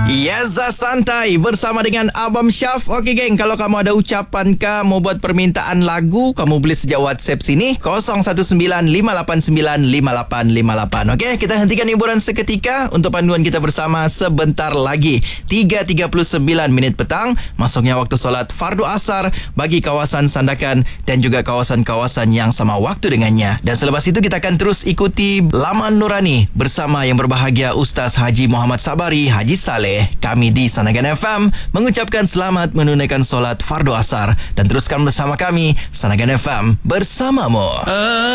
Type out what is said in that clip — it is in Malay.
Yeza Santai bersama dengan Abang Syaf. Okey geng, kalau kamu ada ucapan ke, mau buat permintaan lagu, kamu boleh sejak WhatsApp sini 0195895858. Okey, kita hentikan hiburan seketika untuk panduan kita bersama sebentar lagi. 3.39 minit petang, masuknya waktu solat fardu asar bagi kawasan Sandakan dan juga kawasan-kawasan yang sama waktu dengannya. Dan selepas itu kita akan terus ikuti Laman Nurani bersama yang berbahagia Ustaz Haji Muhammad Sabari Haji Saleh. Kami di Sanagan FM mengucapkan selamat menunaikan solat fardu asar dan teruskan bersama kami. Sanagan FM bersamamu.